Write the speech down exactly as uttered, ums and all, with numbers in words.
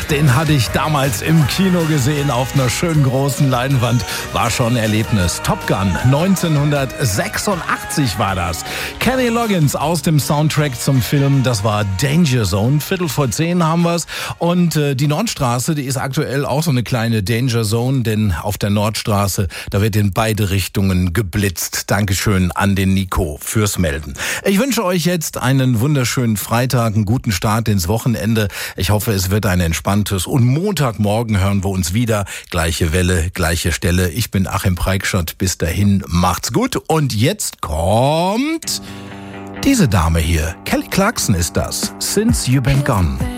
den hatte ich damals im Kino gesehen auf einer schönen großen Leinwand. War schon ein Erlebnis. Top Gun, neunzehnhundertsechsundachtzig war das. Kenny Loggins aus dem Soundtrack zum Film, das war Danger Zone. Viertel vor zehn haben wir's. Und äh, die Nordstraße, die ist aktuell auch so eine kleine Danger Zone, denn auf der Nordstraße, da wird in beide Richtungen geblitzt. Dankeschön an den Nico fürs Melden. Ich wünsche euch jetzt einen wunderschönen Freitag, einen guten Start ins Wochenende. Ich hoffe, es wird ein entspanntes und Montagmorgen hören wir uns wieder. Gleiche Welle, gleiche Stelle. Ich bin Achim Preikschott. Bis dahin, macht's gut. Und jetzt kommt diese Dame hier. Kelly Clarkson ist das. Since You've Been Gone.